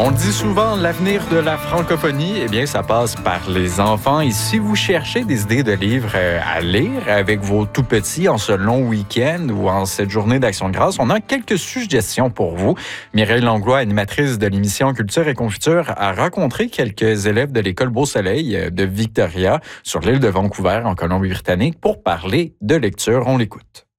On le dit souvent, l'avenir de la francophonie, eh bien, ça passe par les enfants. Et si vous cherchez des idées de livres à lire avec vos tout-petits en ce long week-end ou en cette journée d'Action de grâce, on a quelques suggestions pour vous. Mireille Langlois, animatrice de l'émission Culture et Confiture, a rencontré quelques élèves de l'école Beau-Soleil de Victoria sur l'île de Vancouver, en Colombie-Britannique, pour parler de lecture. On l'écoute.